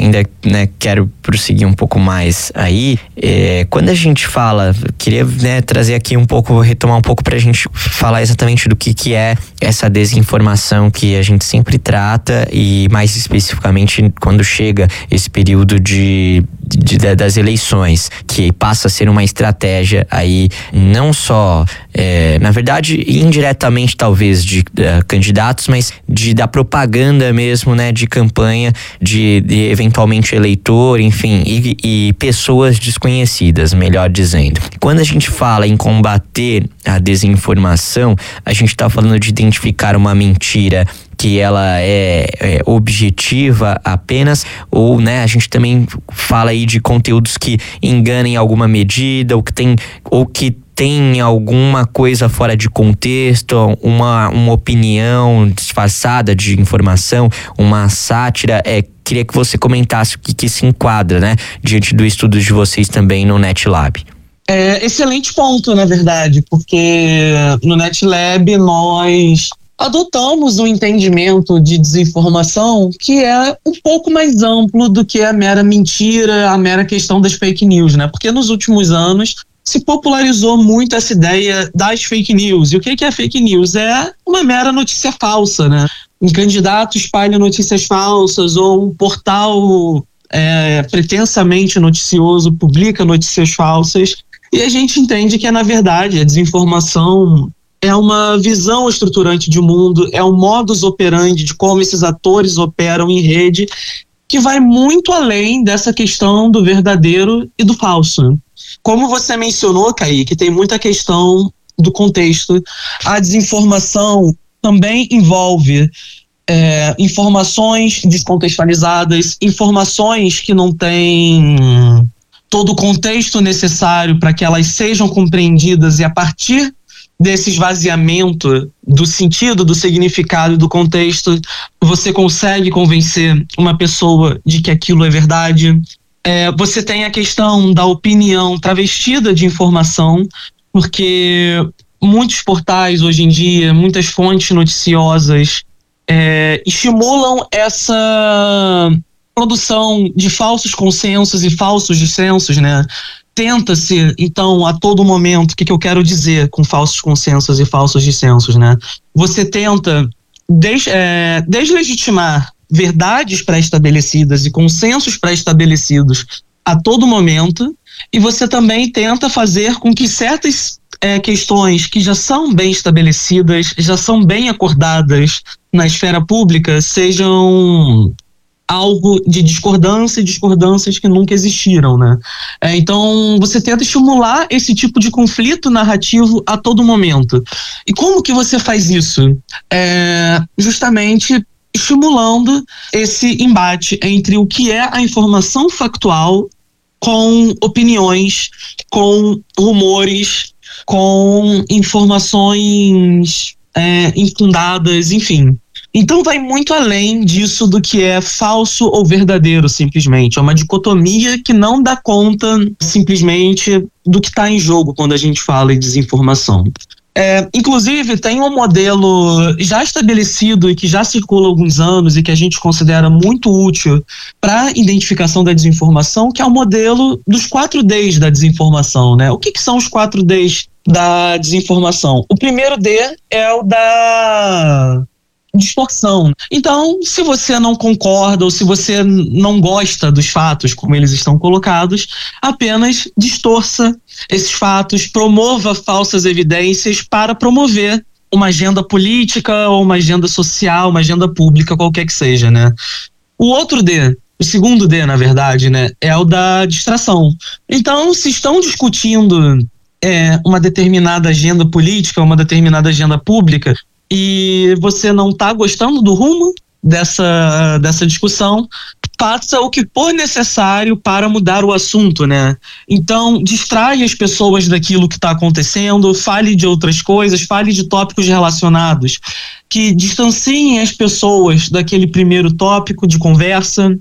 ainda, né, quero prosseguir um pouco mais aí. Quando a gente fala, queria, né, trazer aqui um pouco, retomar um pouco pra gente falar exatamente do que é essa desinformação que a gente sempre trata, e mais especificamente quando chega esse período das eleições, que passa a ser uma estratégia aí, não só, na verdade, indiretamente talvez de candidatos, mas da propaganda mesmo, né, de campanha, de eventualmente eleitor, enfim, e pessoas desconhecidas, melhor dizendo. Quando a gente fala em combater a desinformação, a gente está falando de identificar uma mentira que ela é objetiva apenas, ou, né, a gente também fala aí de conteúdos que enganem alguma medida, ou que tem alguma coisa fora de contexto, uma opinião disfarçada de informação, uma sátira. Queria que você comentasse o que se enquadra, né, diante do estudo de vocês também no NetLab. Excelente ponto, na verdade, porque no NetLab nós adotamos um entendimento de desinformação que é um pouco mais amplo do que a mera mentira, a mera questão das fake news, né? Porque nos últimos anos se popularizou muito essa ideia das fake news. E o que é fake news? É uma mera notícia falsa, né? Um candidato espalha notícias falsas, ou um portal pretensamente noticioso publica notícias falsas, e a gente entende que na verdade a desinformação é uma visão estruturante de mundo, é um modus operandi de como esses atores operam em rede, que vai muito além dessa questão do verdadeiro e do falso. Como você mencionou, Kaique, tem muita questão do contexto. A desinformação também envolve informações descontextualizadas, informações que não têm todo o contexto necessário para que elas sejam compreendidas, e a partir desse esvaziamento do sentido, do significado e do contexto, você consegue convencer uma pessoa de que aquilo é verdade. Você tem a questão da opinião travestida de informação, porque muitos portais hoje em dia, muitas fontes noticiosas estimulam essa produção de falsos consensos e falsos dissensos, né? Tenta-se, então, a todo momento, o que eu quero dizer com falsos consensos e falsos dissensos, né? Você tenta deslegitimar verdades pré-estabelecidas e consensos pré-estabelecidos a todo momento, e você também tenta fazer com que certas questões que já são bem estabelecidas, já são bem acordadas na esfera pública, sejam algo de discordância e discordâncias que nunca existiram, né? Então, você tenta estimular esse tipo de conflito narrativo a todo momento. E como que você faz isso? Justamente estimulando esse embate entre o que é a informação factual com opiniões, com rumores, com informações infundadas, enfim. Então vai muito além disso do que é falso ou verdadeiro, simplesmente. É uma dicotomia que não dá conta, simplesmente, do que está em jogo quando a gente fala em desinformação. Inclusive, tem um modelo já estabelecido e que já circula há alguns anos e que a gente considera muito útil para a identificação da desinformação, que é o modelo dos 4Ds da desinformação, né? O que são os 4Ds da desinformação? O primeiro D é o da distorção. Então, se você não concorda ou se você não gosta dos fatos como eles estão colocados, apenas distorça esses fatos, promova falsas evidências para promover uma agenda política ou uma agenda social, uma agenda pública, qualquer que seja, né? O outro D, o segundo D, na verdade, né, é o da distração. Então, se estão discutindo uma determinada agenda política, uma determinada agenda pública, e você não está gostando do rumo dessa discussão, faça o que for necessário para mudar o assunto, né? Então, distrai as pessoas daquilo que está acontecendo, fale de outras coisas, fale de tópicos relacionados, que distanciem as pessoas daquele primeiro tópico de conversa.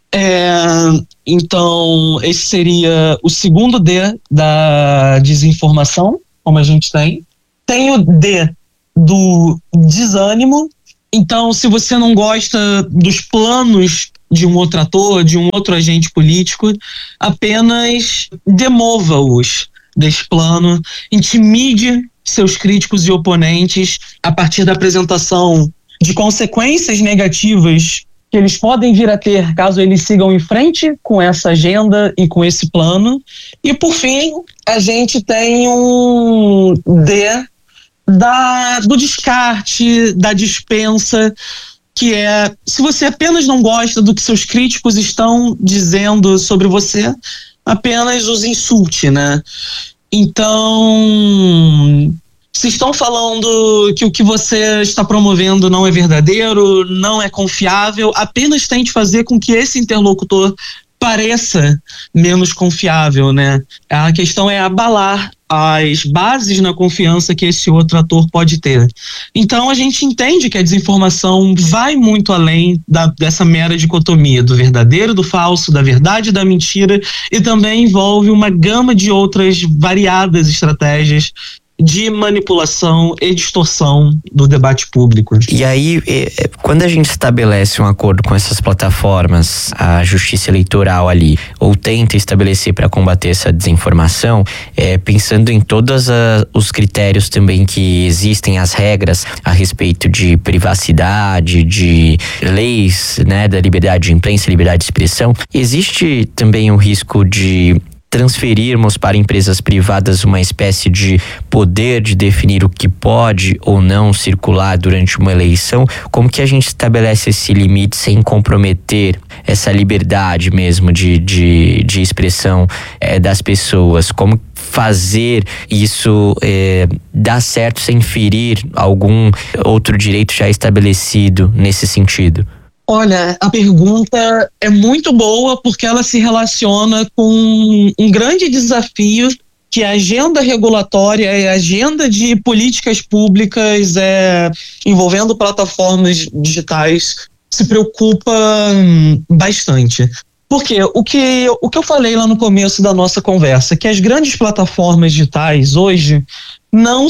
Então, esse seria o segundo D da desinformação, como a gente tem. Tem o D do desânimo. Então, se você não gosta dos planos de um outro ator, de um outro agente político, apenas demova-os desse plano, intimide seus críticos e oponentes a partir da apresentação de consequências negativas que eles podem vir a ter caso eles sigam em frente com essa agenda e com esse plano. E, por fim, a gente tem um do descarte, da dispensa, que é, se você apenas não gosta do que seus críticos estão dizendo sobre você, apenas os insulte, né? Então, se estão falando que o que você está promovendo não é verdadeiro, não é confiável, apenas tente fazer com que esse interlocutor pareça menos confiável, né? A questão é abalar as bases na confiança que esse outro ator pode ter. Então a gente entende que a desinformação vai muito além dessa mera dicotomia do verdadeiro, do falso, da verdade e da mentira, e também envolve uma gama de outras variadas estratégias de manipulação e distorção do debate público. E aí, quando a gente estabelece um acordo com essas plataformas, a Justiça Eleitoral ali, ou tenta estabelecer para combater essa desinformação, pensando em todos os critérios também que existem, as regras a respeito de privacidade, de leis, né, da liberdade de imprensa, liberdade de expressão, existe também o risco de transferirmos para empresas privadas uma espécie de poder de definir o que pode ou não circular durante uma eleição? Como que a gente estabelece esse limite sem comprometer essa liberdade mesmo de expressão das pessoas? Como fazer isso dar certo sem ferir algum outro direito já estabelecido nesse sentido? Olha, a pergunta é muito boa porque ela se relaciona com um grande desafio que a agenda regulatória e a agenda de políticas públicas envolvendo plataformas digitais se preocupa bastante. Porque o que eu falei lá no começo da nossa conversa, que as grandes plataformas digitais hoje não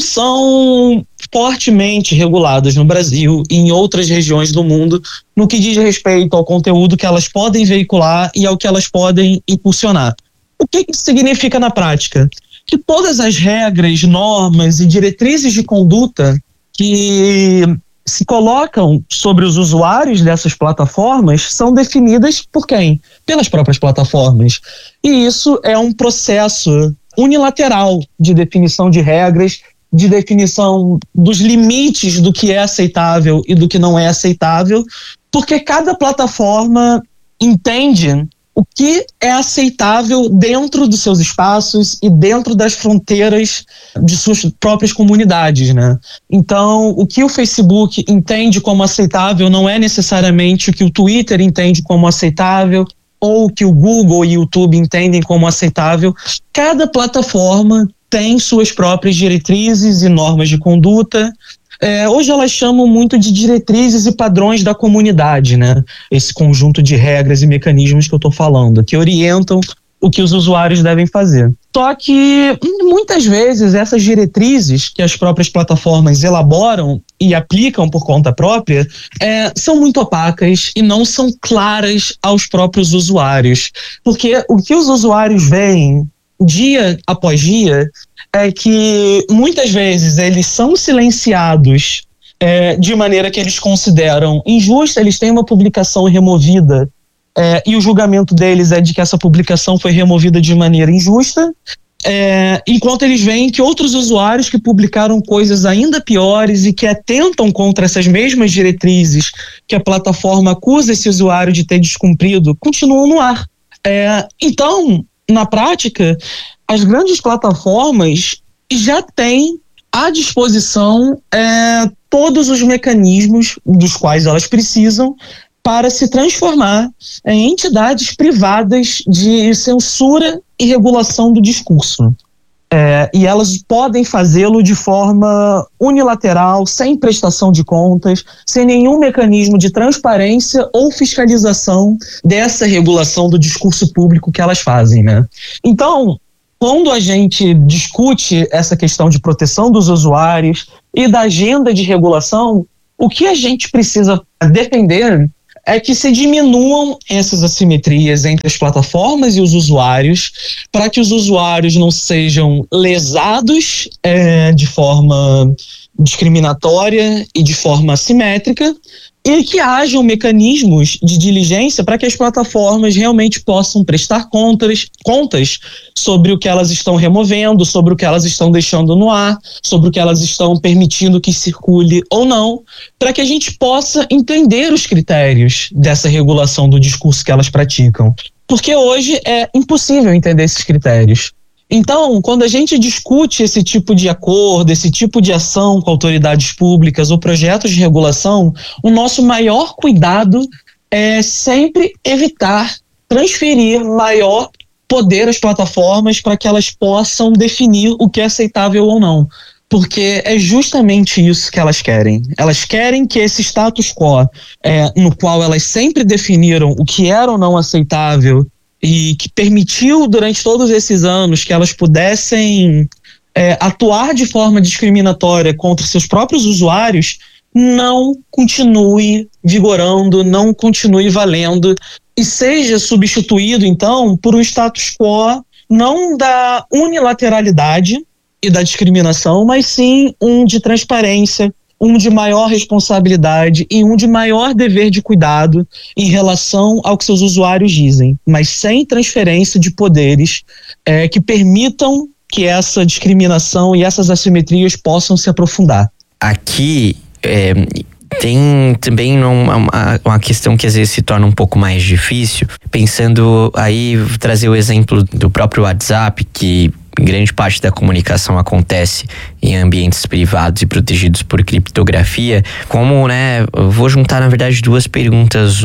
são fortemente reguladas no Brasil e em outras regiões do mundo no que diz respeito ao conteúdo que elas podem veicular e ao que elas podem impulsionar. O que isso significa na prática? Que todas as regras, normas e diretrizes de conduta que se colocam sobre os usuários dessas plataformas são definidas por quem? Pelas próprias plataformas. E isso é um processo unilateral de definição de regras, de definição dos limites do que é aceitável e do que não é aceitável, porque cada plataforma entende o que é aceitável dentro dos seus espaços e dentro das fronteiras de suas próprias comunidades, né? Então, o que o Facebook entende como aceitável não é necessariamente o que o Twitter entende como aceitável, ou que o Google e o YouTube entendem como aceitável. Cada plataforma tem suas próprias diretrizes e normas de conduta. Hoje elas chamam muito de diretrizes e padrões da comunidade, né? Esse conjunto de regras e mecanismos que eu estou falando, que orientam o que os usuários devem fazer. Só que, muitas vezes, essas diretrizes que as próprias plataformas elaboram e aplicam por conta própria são muito opacas e não são claras aos próprios usuários. Porque o que os usuários veem dia após dia é que, muitas vezes, eles são silenciados de maneira que eles consideram injusta, eles têm uma publicação removida e o julgamento deles é de que essa publicação foi removida de maneira injusta, enquanto eles veem que outros usuários que publicaram coisas ainda piores e que atentam contra essas mesmas diretrizes que a plataforma acusa esse usuário de ter descumprido, continuam no ar. Então, na prática, as grandes plataformas já têm à disposição todos os mecanismos dos quais elas precisam para se transformar em entidades privadas de censura e regulação do discurso. E elas podem fazê-lo de forma unilateral, sem prestação de contas, sem nenhum mecanismo de transparência ou fiscalização dessa regulação do discurso público que elas fazem, né? Então, quando a gente discute essa questão de proteção dos usuários e da agenda de regulação, o que a gente precisa defender é que se diminuam essas assimetrias entre as plataformas e os usuários, para que os usuários não sejam lesados de forma discriminatória e de forma assimétrica, e que hajam mecanismos de diligência para que as plataformas realmente possam prestar contas sobre o que elas estão removendo, sobre o que elas estão deixando no ar, sobre o que elas estão permitindo que circule ou não, para que a gente possa entender os critérios dessa regulação do discurso que elas praticam. Porque hoje é impossível entender esses critérios. Então, quando a gente discute esse tipo de acordo, esse tipo de ação com autoridades públicas ou projetos de regulação, o nosso maior cuidado é sempre evitar transferir maior poder às plataformas para que elas possam definir o que é aceitável ou não. Porque é justamente isso que elas querem. Elas querem que esse status quo, no qual elas sempre definiram o que era ou não aceitável, e que permitiu durante todos esses anos que elas pudessem atuar de forma discriminatória contra seus próprios usuários, não continue vigorando, não continue valendo e seja substituído, então, por um status quo não da unilateralidade e da discriminação, mas sim um de transparência, um de maior responsabilidade e um de maior dever de cuidado em relação ao que seus usuários dizem, mas sem transferência de poderes que permitam que essa discriminação e essas assimetrias possam se aprofundar. Aqui tem também uma questão que às vezes se torna um pouco mais difícil, pensando aí, trazer o exemplo do próprio WhatsApp, que grande parte da comunicação acontece em ambientes privados e protegidos por criptografia. Como, eu vou juntar na verdade duas perguntas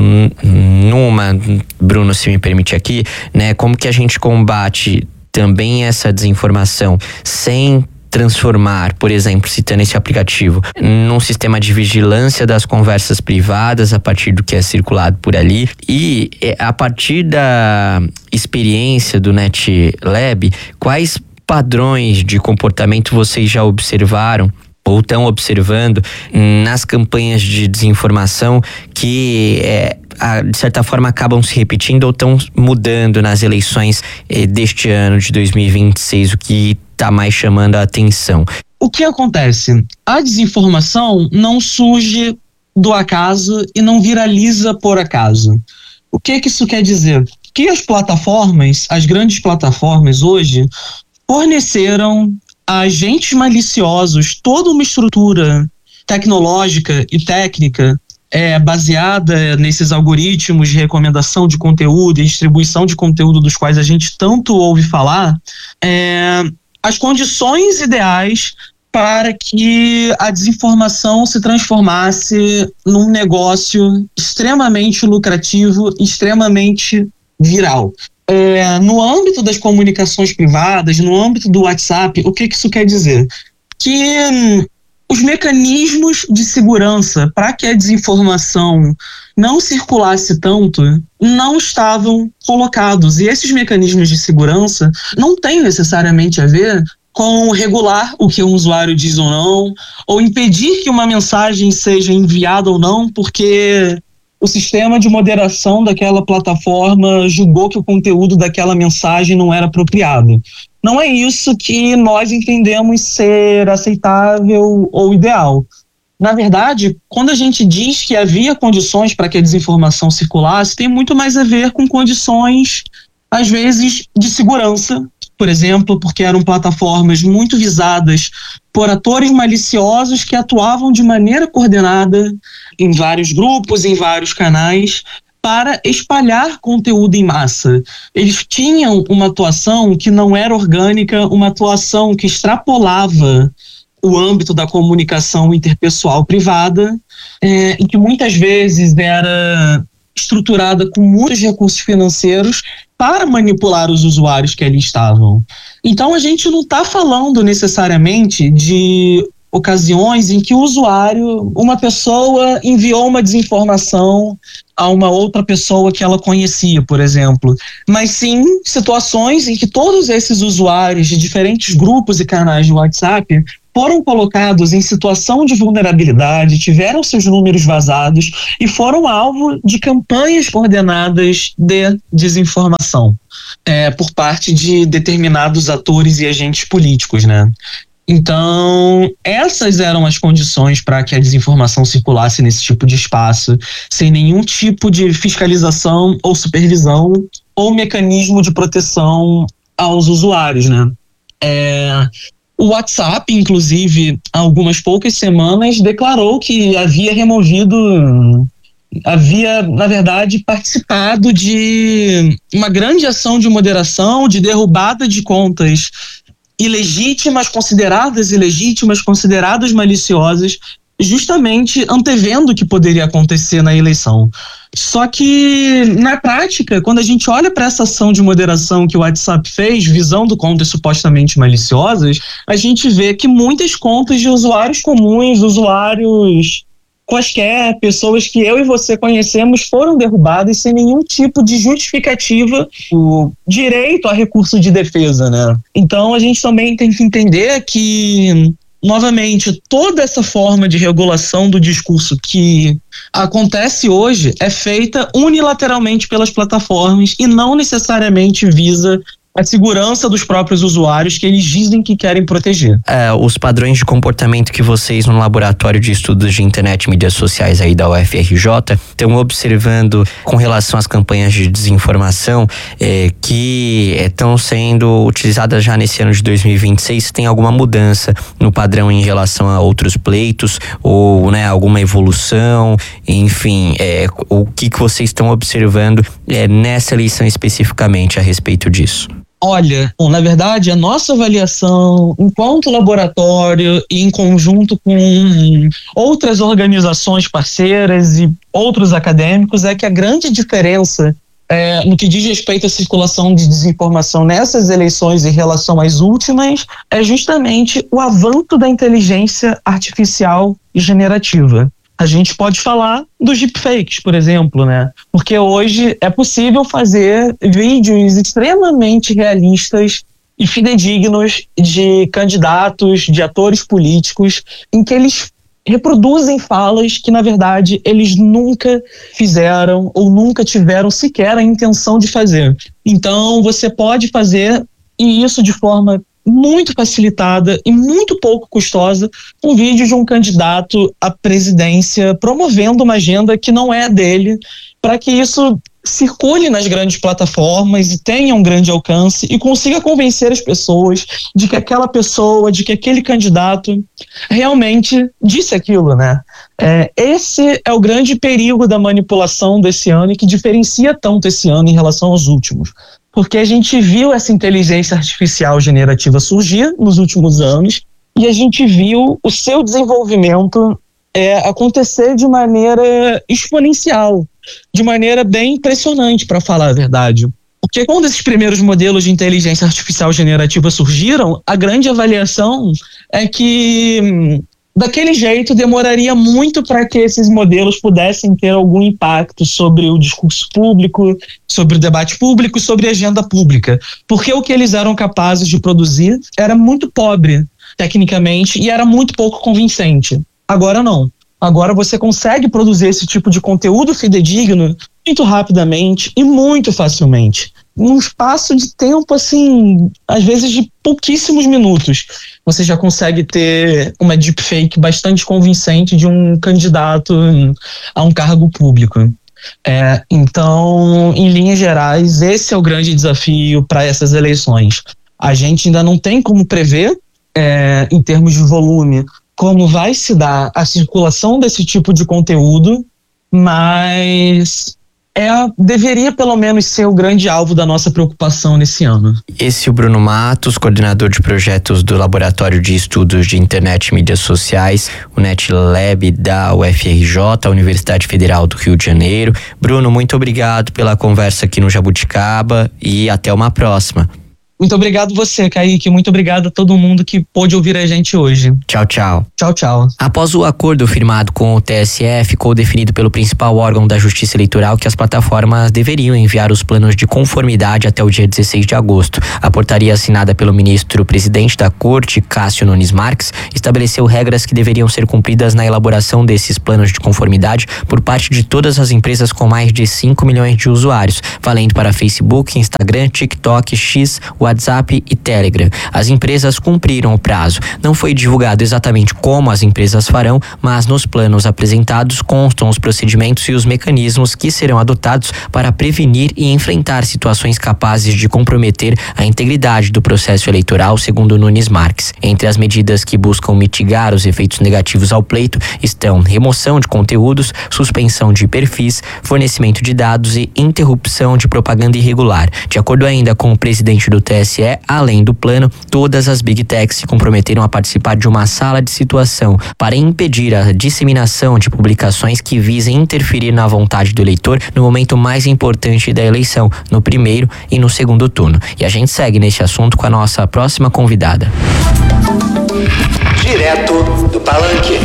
numa, Bruno, se me permite aqui, como que a gente combate também essa desinformação sem transformar, por exemplo, citando esse aplicativo, num sistema de vigilância das conversas privadas a partir do que é circulado por ali, e a partir da experiência do NetLab, quais padrões de comportamento vocês já observaram ou estão observando nas campanhas de desinformação que de certa forma acabam se repetindo ou estão mudando nas eleições deste ano de 2026, o que está mais chamando a atenção? O que acontece? A desinformação não surge do acaso e não viraliza por acaso. O que isso quer dizer? Que as plataformas, as grandes plataformas hoje, forneceram a agentes maliciosos toda uma estrutura tecnológica e técnica baseada nesses algoritmos de recomendação de conteúdo e distribuição de conteúdo dos quais a gente tanto ouve falar, as condições ideais para que a desinformação se transformasse num negócio extremamente lucrativo, extremamente viral. No âmbito das comunicações privadas, no âmbito do WhatsApp, o que isso quer dizer? Que os mecanismos de segurança para que a desinformação não circulasse tanto não estavam colocados. E esses mecanismos de segurança não têm necessariamente a ver com regular o que um usuário diz ou não, ou impedir que uma mensagem seja enviada ou não, porque o sistema de moderação daquela plataforma julgou que o conteúdo daquela mensagem não era apropriado. Não é isso que nós entendemos ser aceitável ou ideal. Na verdade, quando a gente diz que havia condições para que a desinformação circulasse, tem muito mais a ver com condições, às vezes, de segurança, por exemplo, porque eram plataformas muito visadas por atores maliciosos que atuavam de maneira coordenada em vários grupos, em vários canais, para espalhar conteúdo em massa. Eles tinham uma atuação que não era orgânica, uma atuação que extrapolava o âmbito da comunicação interpessoal privada, e que muitas vezes era estruturada com muitos recursos financeiros para manipular os usuários que ali estavam. Então a gente não está falando necessariamente de ocasiões em que o usuário, uma pessoa enviou uma desinformação a uma outra pessoa que ela conhecia, por exemplo, mas sim situações em que todos esses usuários de diferentes grupos e canais de WhatsApp foram colocados em situação de vulnerabilidade, tiveram seus números vazados e foram alvo de campanhas coordenadas de desinformação por parte de determinados atores e agentes políticos, né? Então, essas eram as condições para que a desinformação circulasse nesse tipo de espaço, sem nenhum tipo de fiscalização ou supervisão ou mecanismo de proteção aos usuários, né? O WhatsApp, inclusive, há algumas poucas semanas, declarou que havia, na verdade, participado de uma grande ação de moderação, de derrubada de contas ilegítimas, consideradas maliciosas, justamente antevendo o que poderia acontecer na eleição. Só que, na prática, quando a gente olha para essa ação de moderação que o WhatsApp fez, visando contas supostamente maliciosas, a gente vê que muitas contas de usuários comuns, usuários quaisquer, pessoas que eu e você conhecemos, foram derrubadas sem nenhum tipo de justificativa, o direito a recurso de defesa, né? Então a gente também tem que entender que, novamente, toda essa forma de regulação do discurso que acontece hoje é feita unilateralmente pelas plataformas e não necessariamente visa a segurança dos próprios usuários que eles dizem que querem proteger. Os padrões de comportamento que vocês no Laboratório de Estudos de Internet e Mídias Sociais aí da UFRJ estão observando com relação às campanhas de desinformação que estão sendo utilizadas já nesse ano de 2026, tem alguma mudança no padrão em relação a outros pleitos ou, né, alguma evolução, enfim, o que vocês estão observando nessa eleição especificamente a respeito disso? Olha, na verdade, a nossa avaliação enquanto laboratório e em conjunto com outras organizações parceiras e outros acadêmicos é que a grande diferença no que diz respeito à circulação de desinformação nessas eleições em relação às últimas é justamente o avanço da inteligência artificial e generativa. A gente pode falar dos deepfakes, por exemplo, né? Porque hoje é possível fazer vídeos extremamente realistas e fidedignos de candidatos, de atores políticos, em que eles reproduzem falas que, na verdade, eles nunca fizeram ou nunca tiveram sequer a intenção de fazer. Então, você pode fazer, e isso de forma muito facilitada e muito pouco custosa, um vídeo de um candidato à presidência promovendo uma agenda que não é dele, para que isso circule nas grandes plataformas e tenha um grande alcance e consiga convencer as pessoas de que aquela pessoa, de que aquele candidato realmente disse aquilo, né? Esse é o grande perigo da manipulação desse ano e que diferencia tanto esse ano em relação aos últimos. Porque a gente viu essa inteligência artificial generativa surgir nos últimos anos e a gente viu o seu desenvolvimento acontecer de maneira exponencial, de maneira bem impressionante, para falar a verdade. Porque quando esses primeiros modelos de inteligência artificial generativa surgiram, a grande avaliação é que daquele jeito demoraria muito para que esses modelos pudessem ter algum impacto sobre o discurso público, sobre o debate público, sobre a agenda pública. Porque o que eles eram capazes de produzir era muito pobre, tecnicamente, e era muito pouco convincente. Agora não. Agora você consegue produzir esse tipo de conteúdo fidedigno muito rapidamente e muito facilmente. Num espaço de tempo, assim, às vezes de pouquíssimos minutos, você já consegue ter uma deepfake bastante convincente de um candidato a um cargo público. Então, em linhas gerais, esse é o grande desafio para essas eleições. A gente ainda não tem como prever, em termos de volume, como vai se dar a circulação desse tipo de conteúdo, mas deveria pelo menos ser o grande alvo da nossa preocupação nesse ano. Esse é o Bruno Matos, coordenador de projetos do Laboratório de Estudos de Internet e Mídias Sociais, o NetLab da UFRJ, a Universidade Federal do Rio de Janeiro. Bruno, muito obrigado pela conversa aqui no Jabuticaba e até uma próxima. Muito obrigado você, Kaique. Muito obrigado a todo mundo que pôde ouvir a gente hoje. Tchau, tchau. Tchau, tchau. Após o acordo firmado com o TSE, ficou definido pelo principal órgão da Justiça Eleitoral que as plataformas deveriam enviar os planos de conformidade até o dia 16 de agosto. A portaria assinada pelo ministro-presidente da Corte, Cássio Nunes Marques, estabeleceu regras que deveriam ser cumpridas na elaboração desses planos de conformidade por parte de todas as empresas com mais de 5 milhões de usuários, valendo para Facebook, Instagram, TikTok, X, WhatsApp e Telegram. As empresas cumpriram o prazo. Não foi divulgado exatamente como as empresas farão, mas nos planos apresentados constam os procedimentos e os mecanismos que serão adotados para prevenir e enfrentar situações capazes de comprometer a integridade do processo eleitoral, segundo Nunes Marques. Entre as medidas que buscam mitigar os efeitos negativos ao pleito estão remoção de conteúdos, suspensão de perfis, fornecimento de dados e interrupção de propaganda irregular. De acordo ainda com o presidente do TSE, além do plano, todas as Big Techs se comprometeram a participar de uma sala de situação para impedir a disseminação de publicações que visem interferir na vontade do eleitor no momento mais importante da eleição, no primeiro e no segundo turno. E a gente segue nesse assunto com a nossa próxima convidada. Direto do Palanque.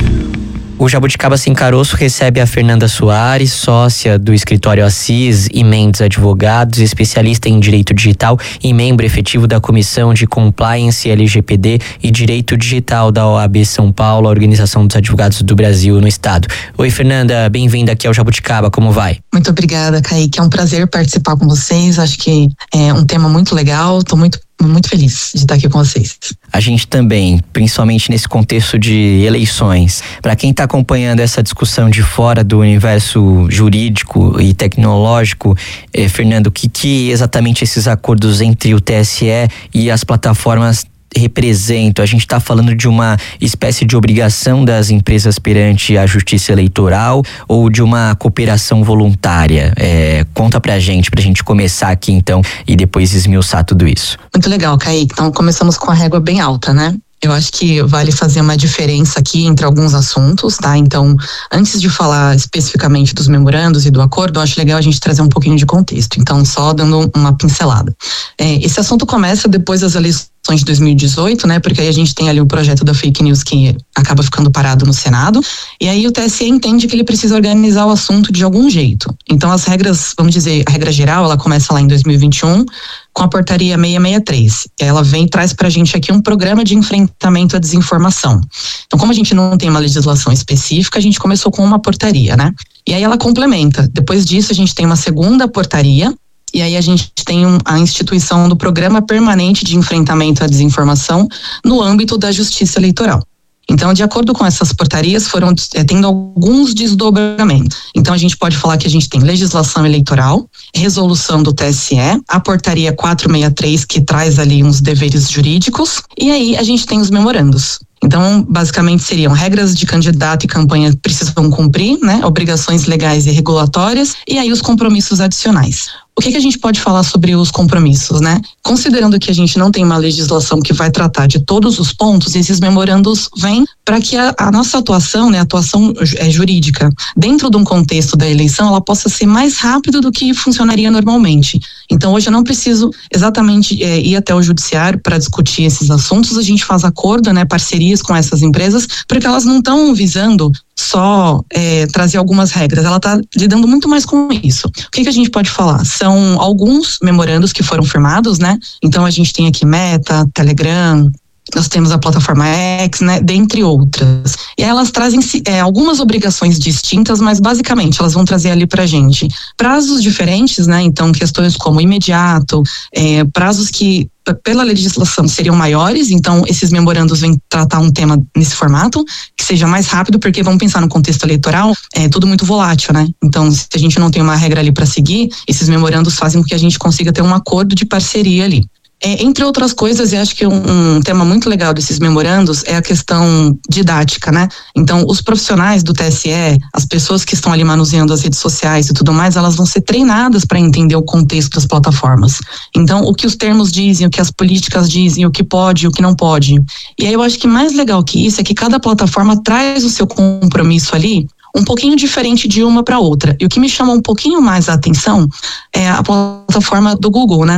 O Jabuticaba Sem Caroço recebe a Fernanda Soares, sócia do escritório Assis e Mendes Advogados, especialista em direito digital e membro efetivo da Comissão de Compliance LGPD e Direito Digital da OAB São Paulo, a Organização dos Advogados do Brasil no Estado. Oi, Fernanda, bem-vinda aqui ao Jabuticaba, como vai? Muito obrigada, Kaique. É um prazer participar com vocês. Acho que é um tema muito legal. Estou muito feliz de estar aqui com vocês. A gente também, principalmente nesse contexto de eleições. Para quem está acompanhando essa discussão de fora do universo jurídico e tecnológico, Fernando, o que exatamente esses acordos entre o TSE e as plataformas representam? A gente está falando de uma espécie de obrigação das empresas perante a justiça eleitoral ou de uma cooperação voluntária? Conta pra gente começar aqui então e depois esmiuçar tudo isso. Muito legal, Kaique. Então começamos com a régua bem alta, né? Eu acho que vale fazer uma diferença aqui entre alguns assuntos, tá? Então, antes de falar especificamente dos memorandos e do acordo, eu acho legal a gente trazer um pouquinho de contexto. Então, só dando uma pincelada. Esse assunto começa depois das eleições de 2018, né? Porque aí a gente tem ali o projeto da fake news que acaba ficando parado no Senado. E aí o TSE entende que ele precisa organizar o assunto de algum jeito. Então, as regras, vamos dizer, a regra geral, ela começa lá em 2021, com a portaria 663. Ela vem e traz pra gente aqui um programa de enfrentamento à desinformação. Então, como a gente não tem uma legislação específica, a gente começou com uma portaria, né? E aí ela complementa. Depois disso, a gente tem uma segunda portaria, e aí a gente tem a instituição do Programa Permanente de Enfrentamento à Desinformação no âmbito da Justiça Eleitoral. Então, de acordo com essas portarias, foram tendo alguns desdobramentos. Então, a gente pode falar que a gente tem legislação eleitoral, resolução do TSE, a portaria 463, que traz ali uns deveres jurídicos, e aí a gente tem os memorandos. Então, basicamente seriam regras de candidato e campanha precisam cumprir, né? Obrigações legais e regulatórias, e aí os compromissos adicionais. O que a gente pode falar sobre os compromissos, né? Considerando que a gente não tem uma legislação que vai tratar de todos os pontos, esses memorandos vêm para que a nossa atuação, né, a atuação jurídica, dentro de um contexto da eleição, ela possa ser mais rápido do que funcionaria normalmente. Então, hoje eu não preciso exatamente ir até o judiciário para discutir esses assuntos, a gente faz acordo, né, parcerias com essas empresas, porque elas não estão visando só trazer algumas regras, ela está lidando muito mais com isso. O que a gente pode falar? São alguns memorandos que foram firmados, né? Então a gente tem aqui Meta, Telegram, nós temos a plataforma X, né, dentre outras. E elas trazem algumas obrigações distintas, mas basicamente elas vão trazer ali pra gente prazos diferentes, né? Então questões como imediato, prazos que pela legislação seriam maiores, então esses memorandos vêm tratar um tema nesse formato, que seja mais rápido, porque vamos pensar no contexto eleitoral, é tudo muito volátil, né? Então, se a gente não tem uma regra ali para seguir, esses memorandos fazem com que a gente consiga ter um acordo de parceria ali. Entre outras coisas, eu acho que um tema muito legal desses memorandos é a questão didática, né? Então, os profissionais do TSE, as pessoas que estão ali manuseando as redes sociais e tudo mais, elas vão ser treinadas para entender o contexto das plataformas. Então, o que os termos dizem, o que as políticas dizem, o que pode, o que não pode. E aí eu acho que mais legal que isso é que cada plataforma traz o seu compromisso ali um pouquinho diferente de uma para outra. E o que me chama um pouquinho mais a atenção é a plataforma do Google, né?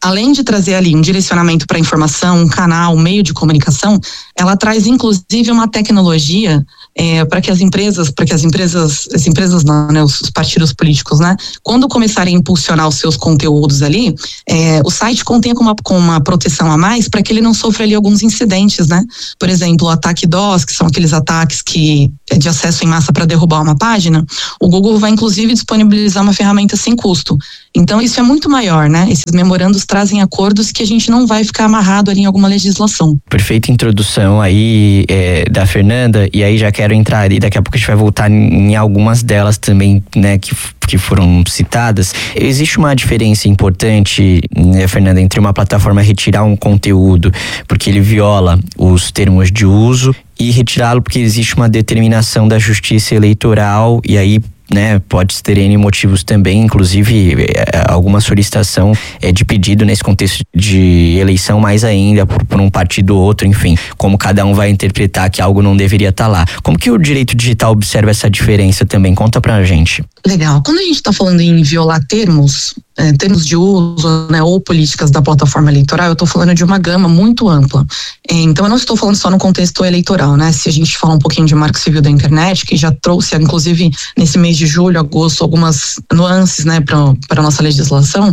além de trazer ali um direcionamento para informação, um canal, um meio de comunicação, ela traz inclusive uma tecnologia para que as empresas não, né, os partidos políticos, né, quando começarem a impulsionar os seus conteúdos ali, o site contém com uma proteção a mais para que ele não sofra ali alguns incidentes, né? Por exemplo, o ataque DOS, que são aqueles ataques de acesso em massa para derrubar uma página, o Google vai inclusive disponibilizar uma ferramenta sem custo. Então isso é muito maior, né? Esses memorandos trazem acordos que a gente não vai ficar amarrado ali em alguma legislação. Perfeita introdução aí da Fernanda, e aí já quero entrar e daqui a pouco a gente vai voltar em algumas delas também, né, que foram citadas. Existe uma diferença importante, né, Fernanda, entre uma plataforma retirar um conteúdo porque ele viola os termos de uso e retirá-lo porque existe uma determinação da Justiça Eleitoral, e aí, né, pode ter N motivos também, inclusive alguma solicitação de pedido nesse contexto de eleição, mais ainda por um partido ou outro, enfim, como cada um vai interpretar que algo não deveria estar lá. Como que o direito digital observa essa diferença também? Conta pra gente. Legal. Quando a gente está falando em violar termos de uso, né, ou políticas da plataforma eleitoral, eu estou falando de uma gama muito ampla. Então eu não estou falando só no contexto eleitoral, né? Se a gente falar um pouquinho de Marco Civil da Internet, que já trouxe, inclusive, nesse mês de julho, agosto, algumas nuances, né, para a nossa legislação,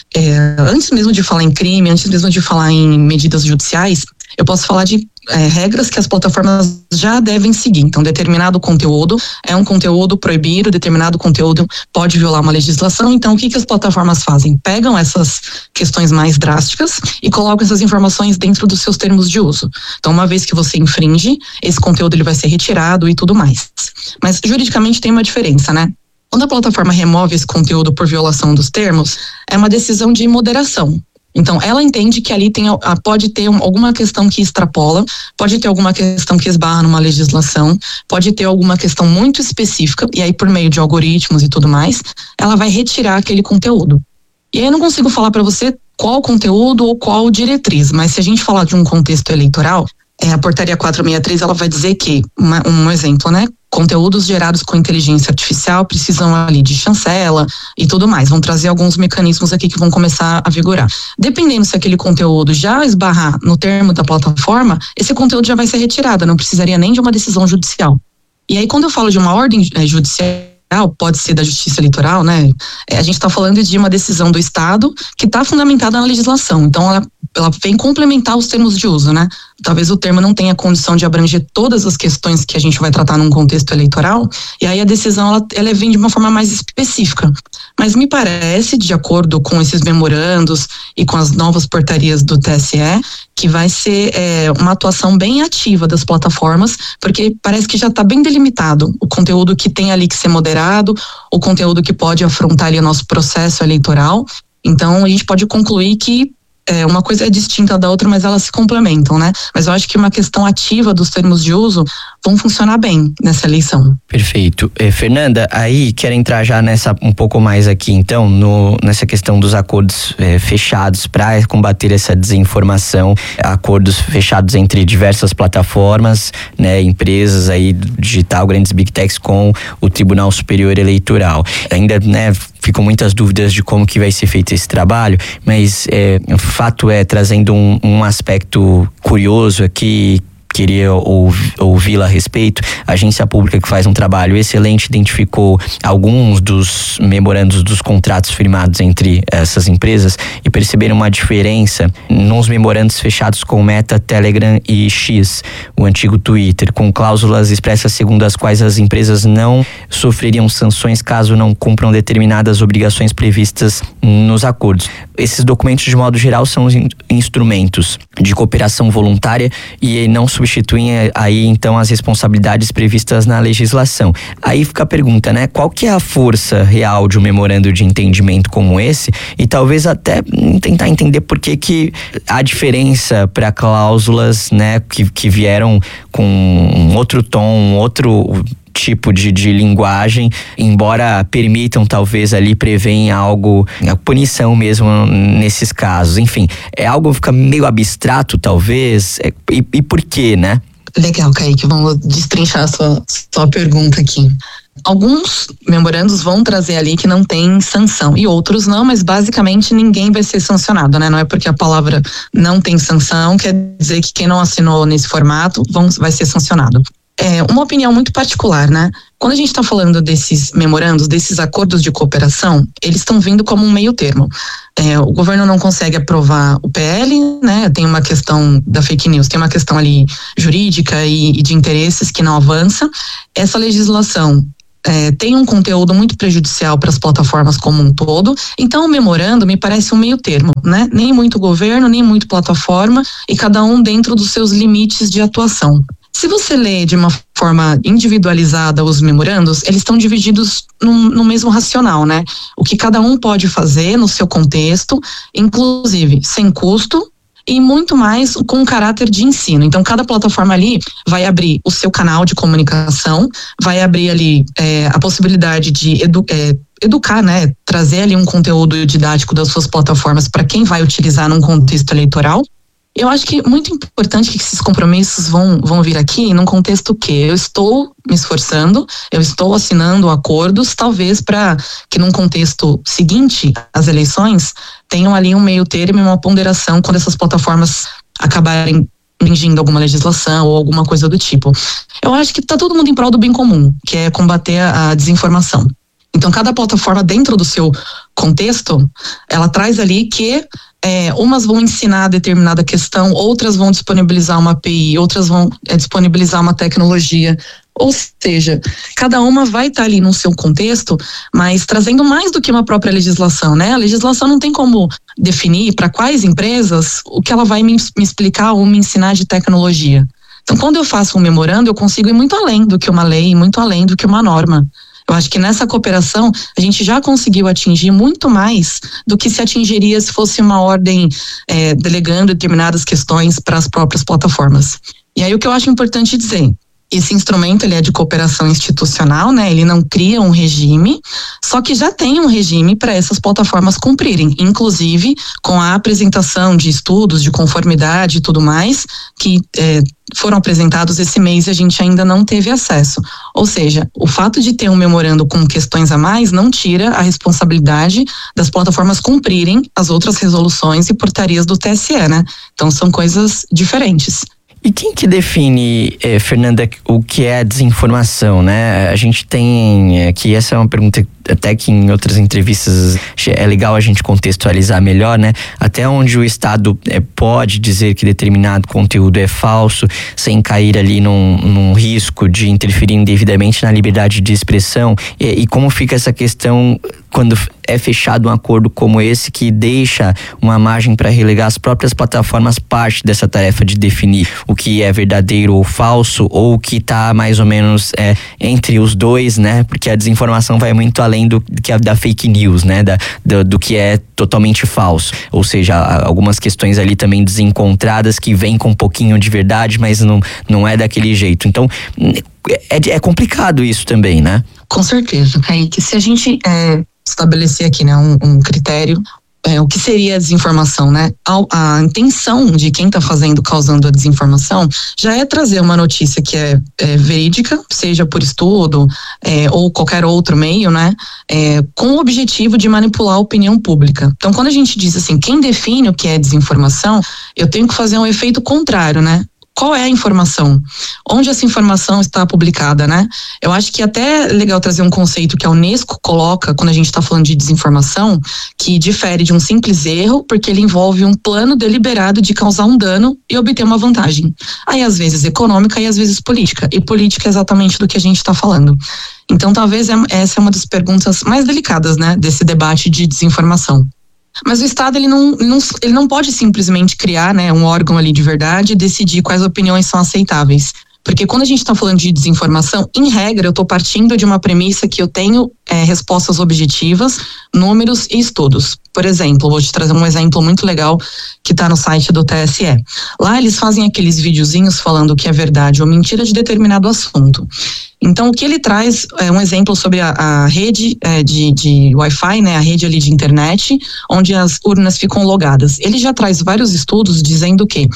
antes mesmo de falar em crime, antes mesmo de falar em medidas judiciais, eu posso falar de regras que as plataformas já devem seguir. Então, determinado conteúdo é um conteúdo proibido, determinado conteúdo pode violar uma legislação. Então, o que as plataformas fazem? Pegam essas questões mais drásticas e colocam essas informações dentro dos seus termos de uso. Então, uma vez que você infringe, esse conteúdo ele vai ser retirado e tudo mais. Mas, juridicamente, tem uma diferença, né? Quando a plataforma remove esse conteúdo por violação dos termos, é uma decisão de moderação. Então, ela entende que ali pode ter alguma questão que extrapola, pode ter alguma questão que esbarra numa legislação, pode ter alguma questão muito específica, e aí por meio de algoritmos e tudo mais, ela vai retirar aquele conteúdo. E aí eu não consigo falar para você qual conteúdo ou qual diretriz, mas se a gente falar de um contexto eleitoral, a portaria 463, ela vai dizer que, um exemplo, né? Conteúdos gerados com inteligência artificial precisam ali de chancela e tudo mais. Vão trazer alguns mecanismos aqui que vão começar a vigorar. Dependendo se aquele conteúdo já esbarrar no termo da plataforma, esse conteúdo já vai ser retirado, não precisaria nem de uma decisão judicial. E aí, quando eu falo de uma ordem judicial, pode ser da Justiça Eleitoral, né? A gente está falando de uma decisão do Estado que está fundamentada na legislação. Então, ela vem complementar os termos de uso, né? Talvez o termo não tenha condição de abranger todas as questões que a gente vai tratar num contexto eleitoral, e aí a decisão ela vem de uma forma mais específica. Mas me parece, de acordo com esses memorandos e com as novas portarias do TSE, que vai ser uma atuação bem ativa das plataformas, porque parece que já está bem delimitado o conteúdo que tem ali que ser moderado, o conteúdo que pode afrontar ali o nosso processo eleitoral. Então a gente pode concluir que uma coisa é distinta da outra, mas elas se complementam, né? Mas eu acho que uma questão ativa dos termos de uso vão funcionar bem nessa eleição. Perfeito. Fernanda, aí quero entrar já um pouco mais aqui, então, nessa questão dos acordos fechados para combater essa desinformação, acordos fechados entre diversas plataformas, né, empresas aí digital, grandes big techs com o Tribunal Superior Eleitoral. Ainda, né, ficam muitas dúvidas de como que vai ser feito esse trabalho, mas o fato trazendo um aspecto curioso aqui, queria ouvi-la a respeito. A agência pública que faz um trabalho excelente identificou alguns dos memorandos dos contratos firmados entre essas empresas e perceberam uma diferença nos memorandos fechados com Meta, Telegram e X, o antigo Twitter, com cláusulas expressas segundo as quais as empresas não sofreriam sanções caso não cumpram determinadas obrigações previstas nos acordos. Esses documentos, de modo geral, são instrumentos de cooperação voluntária e não substituem aí então as responsabilidades previstas na legislação. Aí fica a pergunta, né? Qual que é a força real de um memorando de entendimento como esse? E talvez até tentar entender por que há diferença para cláusulas, né, que vieram com um outro tom, um outro tipo de linguagem, embora permitam talvez ali prevêem algo, a punição mesmo nesses casos. Enfim, é algo que fica meio abstrato talvez, e por quê, né? Legal, Kaique, vamos destrinchar a sua pergunta aqui. Alguns memorandos vão trazer ali que não tem sanção e outros não, mas basicamente ninguém vai ser sancionado, né? Não é porque a palavra não tem sanção quer dizer que quem não assinou nesse formato vai ser sancionado. É uma opinião muito particular, né? Quando a gente está falando desses memorandos, desses acordos de cooperação, eles estão vindo como um meio termo. O governo não consegue aprovar o PL, né? Tem uma questão da fake news, tem uma questão ali jurídica e de interesses que não avança. Essa legislação tem um conteúdo muito prejudicial para as plataformas como um todo, então o memorando me parece um meio termo, né? Nem muito governo, nem muito plataforma, e cada um dentro dos seus limites de atuação. Se você lê de uma forma individualizada os memorandos, eles estão divididos no mesmo racional, né? O que cada um pode fazer no seu contexto, inclusive sem custo, e muito mais com caráter de ensino. Então, cada plataforma ali vai abrir o seu canal de comunicação, vai abrir ali a possibilidade de educar, né? Trazer ali um conteúdo didático das suas plataformas para quem vai utilizar num contexto eleitoral. Eu acho que é muito importante que esses compromissos vão vir aqui num contexto que eu estou me esforçando, eu estou assinando acordos, talvez para que num contexto seguinte às eleições tenham ali um meio termo e uma ponderação quando essas plataformas acabarem infringindo alguma legislação ou alguma coisa do tipo. Eu acho que está todo mundo em prol do bem comum, que é combater a desinformação. Então, cada plataforma dentro do seu contexto, ela traz ali que umas vão ensinar determinada questão, outras vão disponibilizar uma API, outras vão disponibilizar uma tecnologia. Ou seja, cada uma vai estar ali no seu contexto, mas trazendo mais do que uma própria legislação, né? A legislação não tem como definir para quais empresas o que ela vai me explicar ou me ensinar de tecnologia. Então, quando eu faço um memorando, eu consigo ir muito além do que uma lei, muito além do que uma norma. Eu acho que nessa cooperação a gente já conseguiu atingir muito mais do que se atingiria se fosse uma ordem delegando determinadas questões para as próprias plataformas. E aí o que eu acho importante dizer, esse instrumento ele é de cooperação institucional, né? Ele não cria um regime, só que já tem um regime para essas plataformas cumprirem, inclusive com a apresentação de estudos de conformidade e tudo mais, que foram apresentados esse mês e a gente ainda não teve acesso. Ou seja, o fato de ter um memorando com questões a mais não tira a responsabilidade das plataformas cumprirem as outras resoluções e portarias do TSE, né? Então são coisas diferentes. E quem que define, Fernanda, o que é a desinformação, né? A gente tem aqui, essa é uma pergunta até que em outras entrevistas é legal a gente contextualizar melhor, né? Até onde o Estado pode dizer que determinado conteúdo é falso, sem cair ali num risco de interferir indevidamente na liberdade de expressão, e como fica essa questão quando é fechado um acordo como esse que deixa uma margem para relegar as próprias plataformas parte dessa tarefa de definir o que é verdadeiro ou falso, ou o que está mais ou menos entre os dois, né? Porque a desinformação vai muito além da fake news, né? Do que é totalmente falso. Ou seja, algumas questões ali também desencontradas que vêm com um pouquinho de verdade, mas não é daquele jeito. Então, é complicado isso também, né? Com certeza, Kaique. Se a gente estabelecer aqui, né, um critério, o que seria a desinformação, né? A intenção de quem está causando a desinformação já é trazer uma notícia que é verídica, seja por estudo ou qualquer outro meio, né? Com o objetivo de manipular a opinião pública. Então, quando a gente diz assim, quem define o que é desinformação, eu tenho que fazer um efeito contrário, né? Qual é a informação? Onde essa informação está publicada, né? Eu acho que até é legal trazer um conceito que a Unesco coloca quando a gente está falando de desinformação, que difere de um simples erro, porque ele envolve um plano deliberado de causar um dano e obter uma vantagem. Aí às vezes econômica e às vezes política. E política é exatamente do que a gente está falando. Então talvez essa é uma das perguntas mais delicadas, né? Desse debate de desinformação. Mas o Estado ele não pode simplesmente criar, né, um órgão ali de verdade e decidir quais opiniões são aceitáveis. Porque quando a gente está falando de desinformação, em regra, eu estou partindo de uma premissa que eu tenho respostas objetivas, números e estudos. Por exemplo, vou te trazer um exemplo muito legal que está no site do TSE. Lá eles fazem aqueles videozinhos falando o que é verdade ou mentira de determinado assunto. Então, o que ele traz é um exemplo sobre a rede de Wi-Fi, né, a rede ali de internet, onde as urnas ficam logadas. Ele já traz vários estudos dizendo que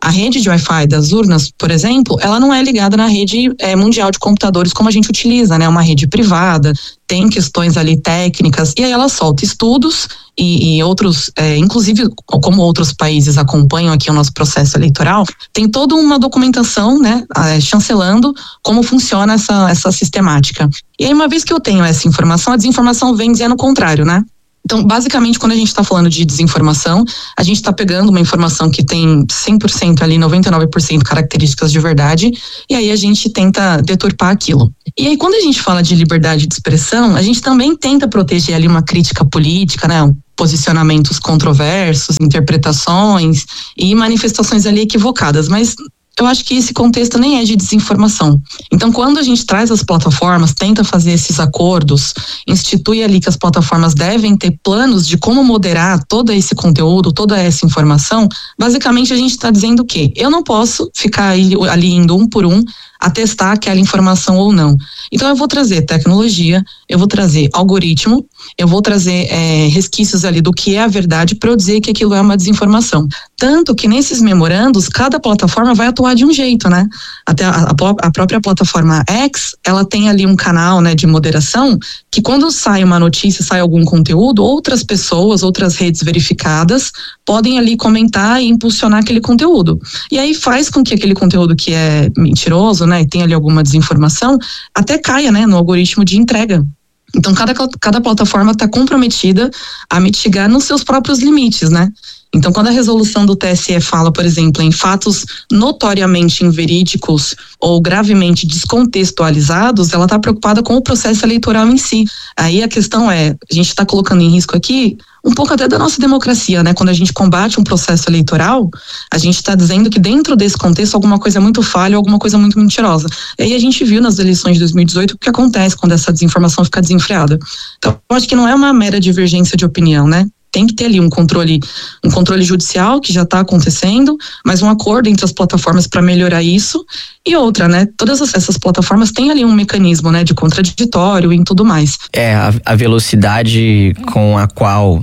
A rede de Wi-Fi das urnas, por exemplo, ela não é ligada na rede mundial de computadores como a gente utiliza, né? É uma rede privada, tem questões ali técnicas, e aí ela solta estudos e outros, inclusive como outros países acompanham aqui o nosso processo eleitoral, tem toda uma documentação, né, chancelando como funciona essa sistemática. E aí, uma vez que eu tenho essa informação, a desinformação vem dizendo o contrário, né? Então, basicamente, quando a gente está falando de desinformação, a gente está pegando uma informação que tem 100% ali, 99% características de verdade, e aí a gente tenta deturpar aquilo. E aí, quando a gente fala de liberdade de expressão, a gente também tenta proteger ali uma crítica política, né? Posicionamentos controversos, interpretações e manifestações ali equivocadas, mas eu acho que esse contexto nem é de desinformação. Então, quando a gente traz as plataformas, tenta fazer esses acordos, institui ali que as plataformas devem ter planos de como moderar todo esse conteúdo, toda essa informação, basicamente a gente está dizendo o quê? Eu não posso ficar ali indo um por um a testar aquela informação ou não. Então eu vou trazer tecnologia, eu vou trazer algoritmo, eu vou trazer resquícios ali do que é a verdade para eu dizer que aquilo é uma desinformação. Tanto que nesses memorandos, cada plataforma vai atuar de um jeito, né? Até a própria plataforma X, ela tem ali um canal, né, de moderação, que quando sai uma notícia, sai algum conteúdo, outras pessoas, outras redes verificadas, podem ali comentar e impulsionar aquele conteúdo. E aí faz com que aquele conteúdo que é mentiroso, né, e tem ali alguma desinformação, até caia, né, no algoritmo de entrega. Então, cada plataforma está comprometida a mitigar nos seus próprios limites, né? Então, quando a resolução do TSE fala, por exemplo, em fatos notoriamente inverídicos ou gravemente descontextualizados, ela está preocupada com o processo eleitoral em si. Aí a questão é, a gente está colocando em risco aqui um pouco até da nossa democracia, né? Quando a gente combate um processo eleitoral, a gente está dizendo que dentro desse contexto alguma coisa é muito falha, alguma coisa muito mentirosa. E aí a gente viu nas eleições de 2018 o que acontece quando essa desinformação fica desenfreada. Então, eu acho que não é uma mera divergência de opinião, né? Tem que ter ali um controle judicial que já está acontecendo, mas um acordo entre as plataformas para melhorar isso. E outra, né? Todas essas plataformas têm ali um mecanismo, né, de contraditório e tudo mais. A velocidade com a qual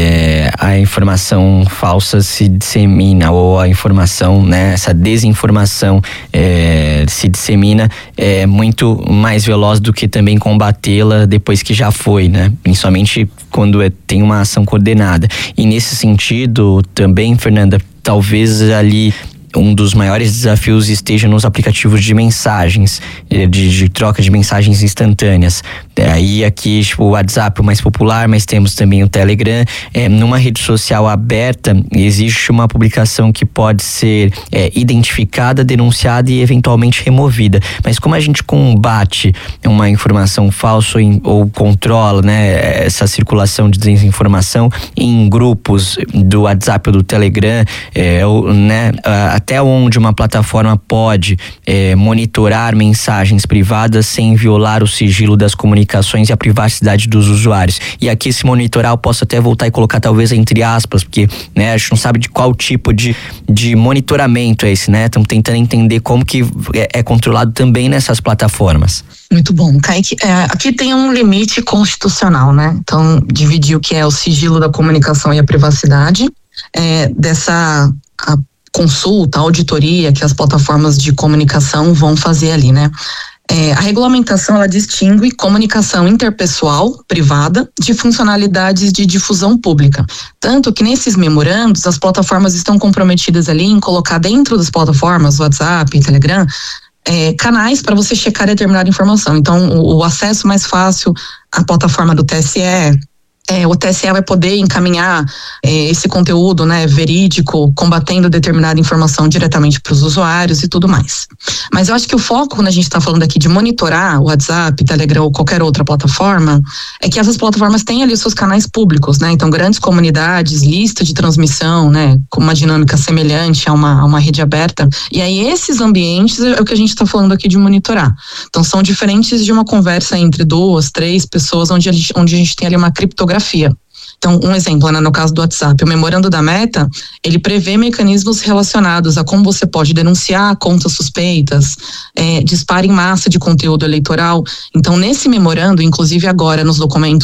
a informação falsa se dissemina, ou a informação, né, essa desinformação se dissemina, é muito mais veloz do que também combatê-la depois que já foi, né? Principalmente quando tem uma ação coordenada. E nesse sentido também, Fernanda, talvez ali um dos maiores desafios esteja nos aplicativos de mensagens, de troca de mensagens instantâneas. Aí aqui, tipo, o WhatsApp é o mais popular, mas temos também o Telegram. Numa rede social aberta, existe uma publicação que pode ser identificada, denunciada e eventualmente removida. Mas como a gente combate uma informação falsa ou controla, né, essa circulação de desinformação em grupos do WhatsApp ou do Telegram, né, até onde uma plataforma pode monitorar mensagens privadas sem violar o sigilo das comunicações e a privacidade dos usuários. E aqui esse monitorar eu posso até voltar e colocar talvez entre aspas, porque, né, a gente não sabe de qual tipo de monitoramento é esse, né? Estamos tentando entender como que é controlado também nessas plataformas. Muito bom, Kaique. Aqui tem um limite constitucional, né? Então, dividir o que é o sigilo da comunicação e a privacidade dessa consulta, auditoria que as plataformas de comunicação vão fazer ali, né? A regulamentação, ela distingue comunicação interpessoal, privada, de funcionalidades de difusão pública. Tanto que nesses memorandos, as plataformas estão comprometidas ali em colocar dentro das plataformas, WhatsApp, Telegram, canais para você checar determinada informação. Então, o acesso mais fácil à plataforma do TSE, o TSE vai poder encaminhar esse conteúdo, né, verídico, combatendo determinada informação diretamente para os usuários e tudo mais. Mas eu acho que o foco, quando a gente está falando aqui de monitorar o WhatsApp, Telegram ou qualquer outra plataforma, é que essas plataformas têm ali os seus canais públicos, né? Então, grandes comunidades, lista de transmissão, né, com uma dinâmica semelhante a uma rede aberta. E aí, esses ambientes é o que a gente está falando aqui de monitorar. Então, são diferentes de uma conversa entre 2, 3 pessoas, onde a gente tem ali uma criptografia. Então, um exemplo, né, no caso do WhatsApp, o memorando da Meta, ele prevê mecanismos relacionados a como você pode denunciar contas suspeitas, disparo em massa de conteúdo eleitoral. Então, nesse memorando, inclusive agora nos documentos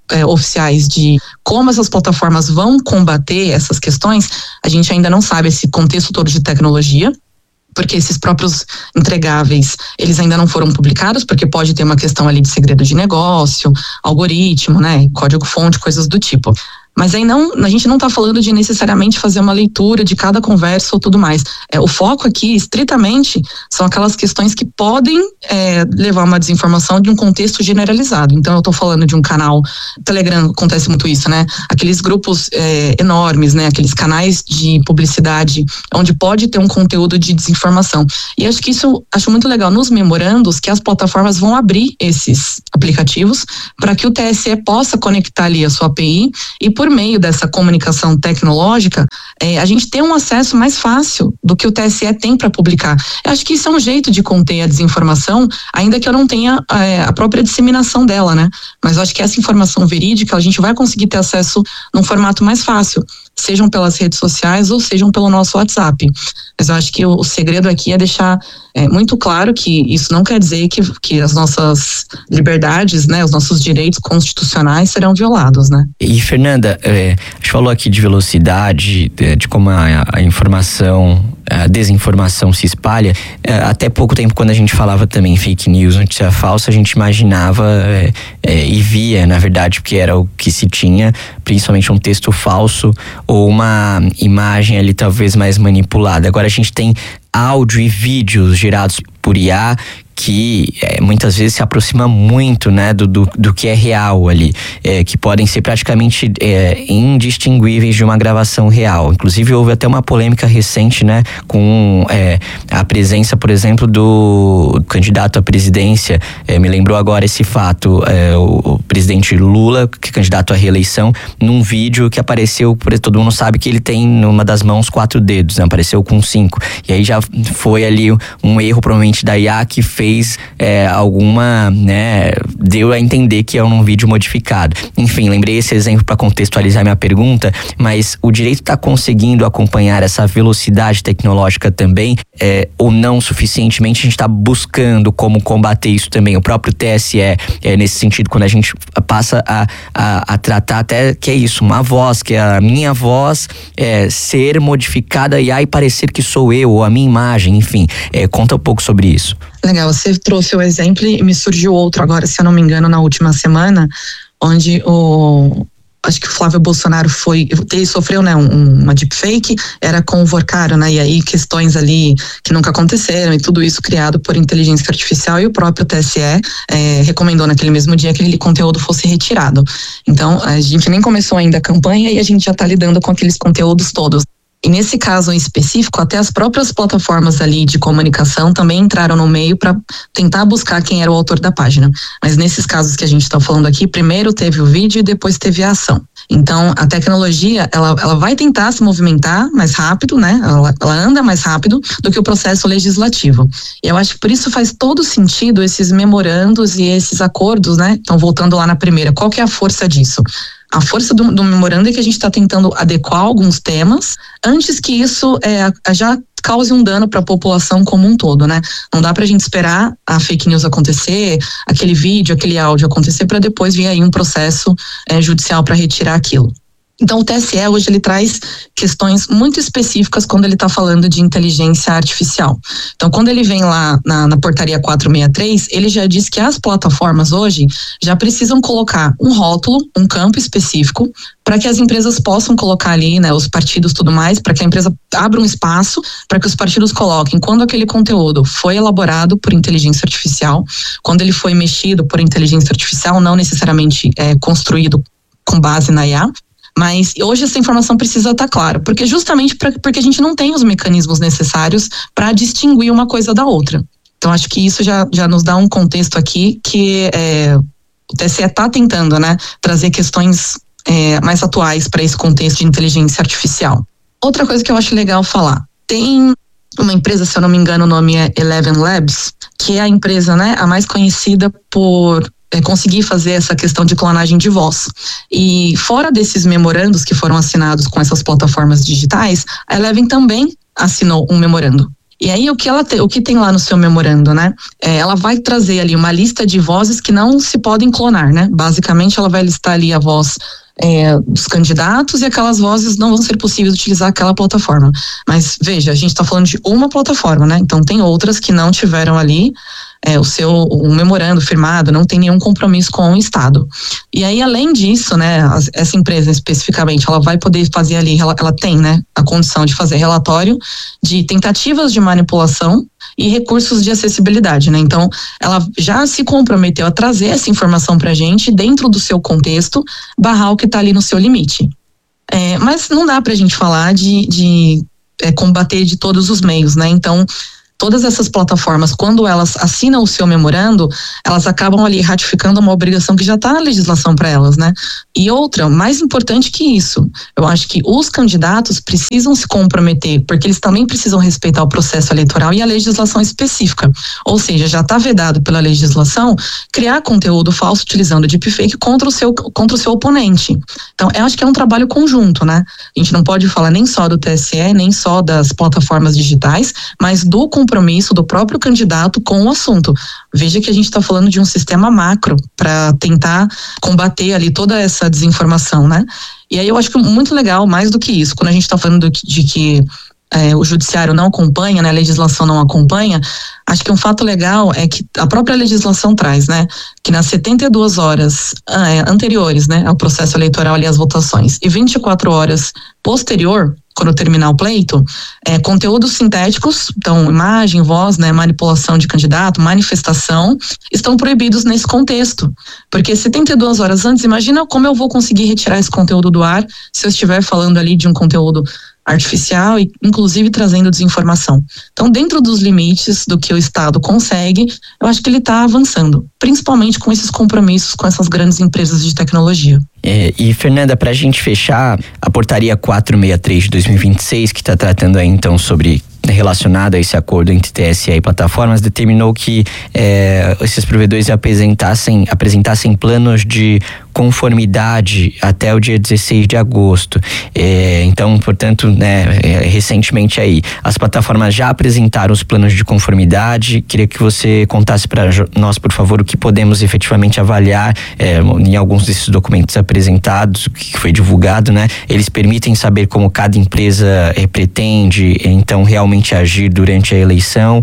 oficiais de como essas plataformas vão combater essas questões, a gente ainda não sabe esse contexto todo de tecnologia, porque esses próprios entregáveis, eles ainda não foram publicados, porque pode ter uma questão ali de segredo de negócio, algoritmo, né, código-fonte, coisas do tipo. Mas aí a gente não está falando de necessariamente fazer uma leitura de cada conversa ou tudo mais. O foco aqui, estritamente, são aquelas questões que podem levar uma desinformação de um contexto generalizado. Então, eu estou falando de um canal, Telegram acontece muito isso, né? Aqueles grupos enormes, né? Aqueles canais de publicidade, onde pode ter um conteúdo de desinformação. E acho muito legal nos memorandos que as plataformas vão abrir esses aplicativos para que o TSE possa conectar ali a sua API e por meio dessa comunicação tecnológica, a gente tem um acesso mais fácil do que o TSE tem para publicar. Eu acho que isso é um jeito de conter a desinformação, ainda que eu não tenha a própria disseminação dela, né? Mas eu acho que essa informação verídica a gente vai conseguir ter acesso num formato mais fácil, sejam pelas redes sociais ou sejam pelo nosso WhatsApp. Mas eu acho que o segredo aqui é deixar muito claro que isso não quer dizer que as nossas liberdades, né, os nossos direitos constitucionais serão violados, né? E Fernanda, a gente falou aqui de velocidade, de como a informação, a desinformação se espalha. Até pouco tempo, quando a gente falava também fake news, notícia falsa, a gente imaginava e via, na verdade, porque era o que se tinha, principalmente um texto falso ou uma imagem ali talvez mais manipulada. Agora a gente tem áudio e vídeos gerados por IA que muitas vezes se aproxima muito, né, do que é real ali, que podem ser praticamente indistinguíveis de uma gravação real. Inclusive houve até uma polêmica recente, né, com a presença, por exemplo, do candidato à presidência. Me lembrou agora esse fato, o presidente Lula, que é candidato à reeleição, num vídeo que apareceu, todo mundo sabe que ele tem numa das mãos 4 dedos, né, apareceu com 5. E aí já foi ali um erro provavelmente da IA que fez alguma, né, deu a entender que é um vídeo modificado. Enfim, lembrei esse exemplo para contextualizar minha pergunta, mas o direito está conseguindo acompanhar essa velocidade tecnológica também, ou não suficientemente? A gente está buscando como combater isso também. O próprio TSE, nesse sentido, quando a gente passa a tratar até que é isso, uma voz, que é a minha voz ser modificada e parecer que sou eu, ou a minha imagem, enfim, conta um pouco sobre isso. Legal, você trouxe o exemplo e me surgiu outro agora, se eu não me engano, na última semana, onde acho que o Flávio Bolsonaro sofreu, né, uma deepfake, era com o Vorcaro, né, e aí questões ali que nunca aconteceram e tudo isso criado por inteligência artificial, e o próprio TSE recomendou naquele mesmo dia que aquele conteúdo fosse retirado. Então, a gente nem começou ainda a campanha e a gente já está lidando com aqueles conteúdos todos. E nesse caso em específico, até as próprias plataformas ali de comunicação também entraram no meio para tentar buscar quem era o autor da página. Mas nesses casos que a gente está falando aqui, primeiro teve o vídeo e depois teve a ação. Então, a tecnologia, ela vai tentar se movimentar mais rápido, né? Ela anda mais rápido do que o processo legislativo. E eu acho que por isso faz todo sentido esses memorandos e esses acordos, né? Então, voltando lá na primeira, qual que é a força disso? A força do memorando é que a gente está tentando adequar alguns temas antes que isso já cause um dano para a população como um todo, né? Não dá para a gente esperar a fake news acontecer, aquele vídeo, aquele áudio acontecer para depois vir aí um processo judicial para retirar aquilo. Então o TSE hoje ele traz questões muito específicas quando ele está falando de inteligência artificial. Então quando ele vem lá na portaria 463, ele já diz que as plataformas hoje já precisam colocar um rótulo, um campo específico, para que as empresas possam colocar ali, né, os partidos e tudo mais, para que a empresa abra um espaço para que os partidos coloquem quando aquele conteúdo foi elaborado por inteligência artificial, quando ele foi mexido por inteligência artificial, não necessariamente construído com base na IA. Mas hoje essa informação precisa estar clara, porque justamente porque a gente não tem os mecanismos necessários para distinguir uma coisa da outra. Então acho que isso já nos dá um contexto aqui que o TSE está tentando, né, trazer questões mais atuais para esse contexto de inteligência artificial. Outra coisa que eu acho legal falar, tem uma empresa, se eu não me engano, o nome é Eleven Labs, que é a empresa, né, a mais conhecida por conseguir fazer essa questão de clonagem de voz. E fora desses memorandos que foram assinados com essas plataformas digitais, a Eleven também assinou um memorando. E aí o que tem lá no seu memorando, né? Ela vai trazer ali uma lista de vozes que não se podem clonar, né? Basicamente ela vai listar ali a voz dos candidatos e aquelas vozes não vão ser possíveis utilizar aquela plataforma. Mas veja, a gente está falando de uma plataforma, né? Então tem outras que não tiveram ali o memorando firmado, não tem nenhum compromisso com o Estado. E aí, além disso, né, essa empresa especificamente, ela vai poder fazer ali, ela tem, né, a condição de fazer relatório de tentativas de manipulação e recursos de acessibilidade, né? Então, ela já se comprometeu a trazer essa informação pra gente dentro do seu contexto, barrar o que tá ali no seu limite. Mas não dá pra gente falar de combater de todos os meios, né? Então, todas essas plataformas, quando elas assinam o seu memorando, elas acabam ali ratificando uma obrigação que já está na legislação para elas, né? E outra, mais importante que isso, eu acho que os candidatos precisam se comprometer, porque eles também precisam respeitar o processo eleitoral e a legislação específica. Ou seja, já está vedado pela legislação criar conteúdo falso utilizando deepfake contra o seu oponente. Então, eu acho que é um trabalho conjunto, né? A gente não pode falar nem só do TSE, nem só das plataformas digitais, mas do compromisso do próprio candidato com o assunto. Veja que a gente está falando de um sistema macro para tentar combater ali toda essa desinformação, né? E aí eu acho que muito legal, mais do que isso, quando a gente está falando de que o judiciário não acompanha, né, a legislação não acompanha, acho que um fato legal é que a própria legislação traz, né, que nas 72 horas anteriores, né, ao processo eleitoral ali, as votações, e 24 horas posterior, quando terminar o pleito, conteúdos sintéticos, então imagem, voz, né, manipulação de candidato, manifestação, estão proibidos nesse contexto, porque 72 horas antes, imagina como eu vou conseguir retirar esse conteúdo do ar se eu estiver falando ali de um conteúdo artificial e inclusive trazendo desinformação. Então, dentro dos limites do que o Estado consegue, eu acho que ele está avançando, principalmente com esses compromissos com essas grandes empresas de tecnologia. E Fernanda, para a gente fechar, a portaria 463 de 2026, que está tratando aí então sobre relacionado a esse acordo entre TSE e plataformas, determinou que esses provedores apresentassem planos de conformidade até o dia 16 de agosto. Então, portanto, recentemente aí, as plataformas já apresentaram os planos de conformidade. Queria que você contasse para nós, por favor, o que podemos efetivamente avaliar em alguns desses documentos apresentados, o que foi divulgado, né? Eles permitem saber como cada empresa pretende, então, realmente agir durante a eleição.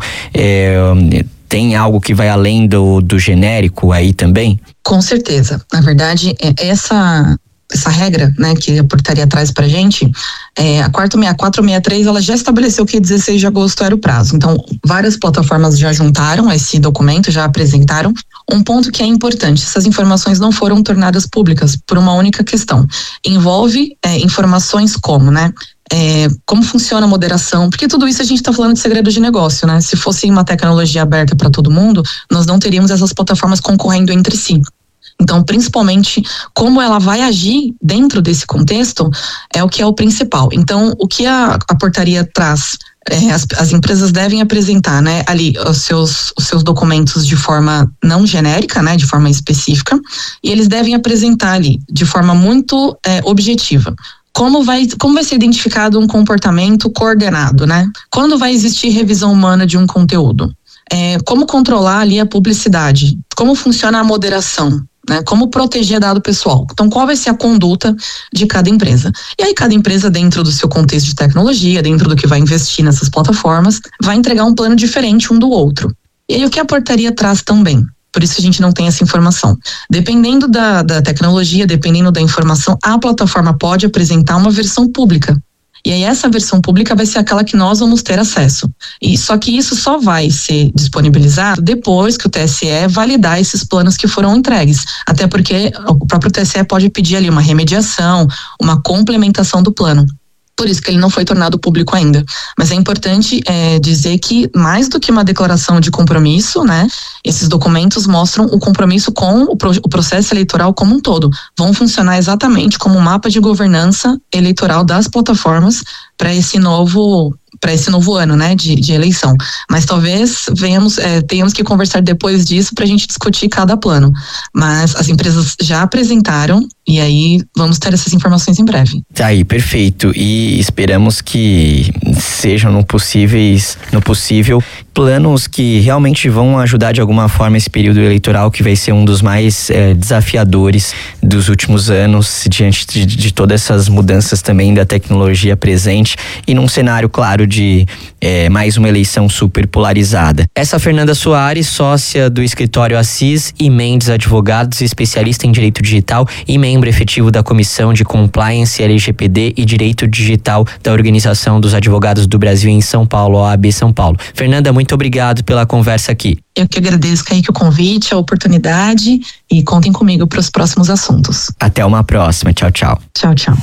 Tem algo que vai além do genérico aí também? Com certeza. Na verdade, essa regra, né, que a portaria traz pra gente, a 463, ela já estabeleceu que 16 de agosto era o prazo. Então, várias plataformas já juntaram esse documento, já apresentaram. Um ponto que é importante, essas informações não foram tornadas públicas por uma única questão. Envolve informações como, né, como funciona a moderação, porque tudo isso a gente está falando de segredo de negócio, né? Se fosse uma tecnologia aberta para todo mundo, nós não teríamos essas plataformas concorrendo entre si. Então, principalmente, como ela vai agir dentro desse contexto é o que é o principal. Então, o que a portaria traz, as empresas devem apresentar, né, ali os seus documentos de forma não genérica, né, de forma específica, e eles devem apresentar ali de forma muito objetiva. Como vai ser identificado um comportamento coordenado, né? Quando vai existir revisão humana de um conteúdo? Como controlar ali a publicidade? Como funciona a moderação? Né? Como proteger dado pessoal? Então, qual vai ser a conduta de cada empresa? E aí, cada empresa, dentro do seu contexto de tecnologia, dentro do que vai investir nessas plataformas, vai entregar um plano diferente um do outro. E aí, o que a portaria traz também? Por isso a gente não tem essa informação. Dependendo da tecnologia, dependendo da informação, a plataforma pode apresentar uma versão pública. E aí essa versão pública vai ser aquela que nós vamos ter acesso. E só que isso só vai ser disponibilizado depois que o TSE validar esses planos que foram entregues. Até porque o próprio TSE pode pedir ali uma remediação, uma complementação do plano. Por isso que ele não foi tornado público ainda. Mas é importante dizer que, mais do que uma declaração de compromisso, né, esses documentos mostram o compromisso com o processo eleitoral como um todo. Vão funcionar exatamente como um mapa de governança eleitoral das plataformas para esse novo esse novo ano, né, de eleição. Mas talvez tenhamos que conversar depois disso para a gente discutir cada plano. Mas as empresas já apresentaram e aí vamos ter essas informações em breve. Tá aí, perfeito. E esperamos que sejam no possível planos que realmente vão ajudar de alguma forma esse período eleitoral, que vai ser um dos mais desafiadores dos últimos anos, diante de todas essas mudanças também da tecnologia presente e num cenário, claro, de mais uma eleição super polarizada. Essa Fernanda Soares, sócia do escritório Assis e Mendes Advogados, especialista em direito digital e membro efetivo da Comissão de Compliance LGPD e Direito Digital da Organização dos Advogados do Brasil em São Paulo, OAB São Paulo. Fernanda, muito obrigado pela conversa aqui. Eu que agradeço, Kaique, o convite, a oportunidade e contem comigo para os próximos assuntos. Até uma próxima. Tchau, tchau. Tchau, tchau.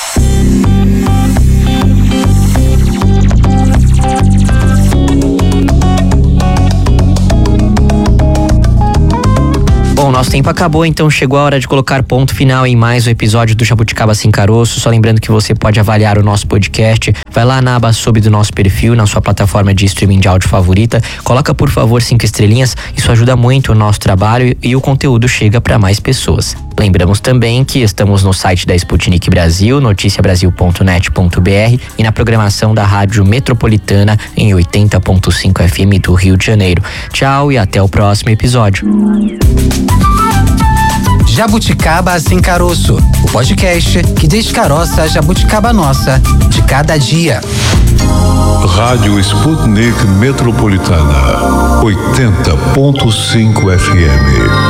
Bom, nosso tempo acabou, então chegou a hora de colocar ponto final em mais um episódio do Jabuticaba Sem Caroço. Só lembrando que você pode avaliar o nosso podcast. Vai lá na aba sub do nosso perfil, na sua plataforma de streaming de áudio favorita. Coloca, por favor, 5 estrelinhas. Isso ajuda muito o nosso trabalho e o conteúdo chega para mais pessoas. Lembramos também que estamos no site da Sputnik Brasil, noticiabrasil.net.br e na programação da Rádio Metropolitana em 80.5 FM do Rio de Janeiro. Tchau e até o próximo episódio. Jabuticaba Sem Caroço, o podcast que descaroça a jabuticaba nossa de cada dia. Rádio Sputnik Metropolitana, 80.5 FM.